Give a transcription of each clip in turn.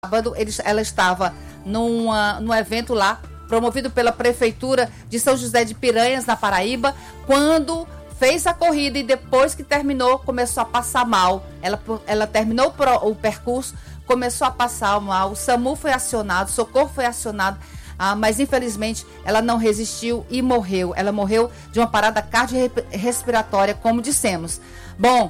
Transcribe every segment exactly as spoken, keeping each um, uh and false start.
sábado, ele, ela estava numa, num evento lá, promovido pela Prefeitura de São José de Piranhas, na Paraíba, quando fez a corrida e depois que terminou, começou a passar mal. Ela, ela terminou o, pro, o percurso, começou a passar mal, o SAMU foi acionado, o socorro foi acionado, ah, mas infelizmente ela não resistiu e morreu. Ela morreu de uma parada cardiorrespiratória, como dissemos. Bom,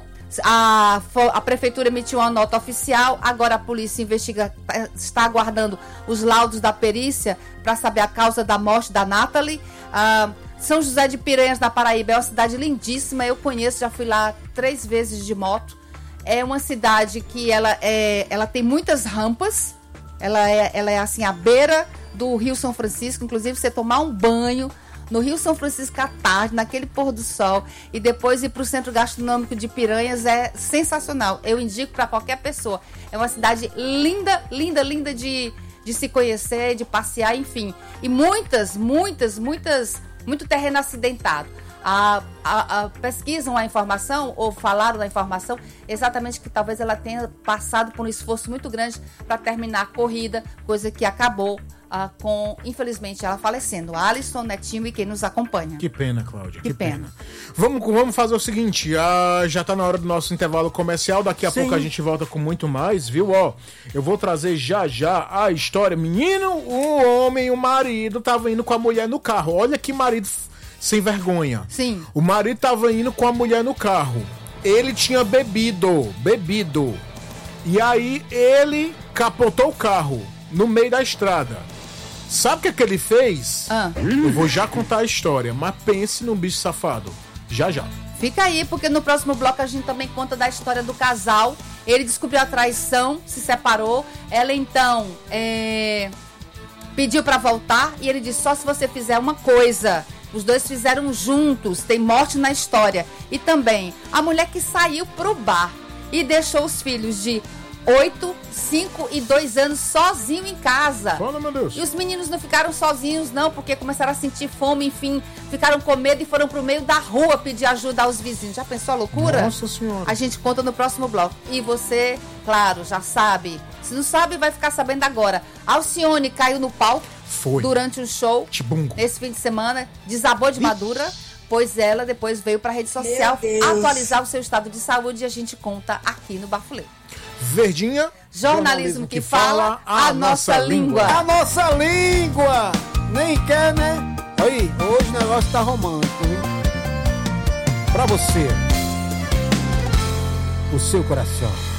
A, a prefeitura emitiu uma nota oficial, agora a polícia investiga, está aguardando os laudos da perícia para saber a causa da morte da Nathalie. Ah, São José de Piranhas, na Paraíba, é uma cidade lindíssima, eu conheço, já fui lá três vezes de moto. É uma cidade que ela, é, ela tem muitas rampas, ela é, ela é assim, à beira do Rio São Francisco, inclusive você tomar um banho no Rio São Francisco à tarde, naquele pôr do sol, e depois ir para o Centro Gastronômico de Piranhas é sensacional. Eu indico para qualquer pessoa. É uma cidade linda, linda, linda de, de se conhecer, de passear, enfim. E muitas, muitas, muitas, muito terreno acidentado. A, a, a, pesquisam a informação, ou falaram da informação, exatamente que talvez ela tenha passado por um esforço muito grande para terminar a corrida, coisa que acabou Ah, com, infelizmente, ela falecendo. Alisson, Netinho e quem nos acompanha. Que pena, Cláudia. Que, que pena. pena. Vamos, vamos fazer o seguinte, ah, já tá na hora do nosso intervalo comercial, daqui a Sim. pouco a gente volta com muito mais, viu? Ó, eu vou trazer já já a história. Menino, o homem, o marido tava indo com a mulher no carro. Olha que marido sem vergonha. Sim. O marido tava indo com a mulher no carro. Ele tinha bebido, bebido. E aí ele capotou o carro no meio da estrada. Sabe o que, é que ele fez? Ah. Eu vou já contar a história, mas pense num bicho safado. Já, já. Fica aí, porque no próximo bloco a gente também conta da história do casal. Ele descobriu a traição, se separou. Ela, então, é... pediu pra voltar. E ele disse, só se você fizer uma coisa. Os dois fizeram juntos. Tem morte na história. E também, a mulher que saiu pro bar e deixou os filhos de oito, cinco e dois anos sozinho em casa. Fala, meu Deus. E os meninos não ficaram sozinhos, não, porque começaram a sentir fome, enfim, ficaram com medo e foram pro meio da rua pedir ajuda aos vizinhos. Já pensou a loucura? Nossa Senhora. A gente conta no próximo bloco. E você, claro, já sabe. Se não sabe, vai ficar sabendo agora. Alcione caiu no palco Foi. durante um show Tibungo. nesse fim de semana, desabou de madura. Pois ela depois veio para a rede social atualizar o seu estado de saúde e a gente conta aqui no Bafulê. Verdinha, jornalismo, jornalismo que, que fala a, a nossa, nossa língua. A nossa língua! Nem quer, né? Aí, hoje o negócio tá romântico, hein? Pra você, o seu coração.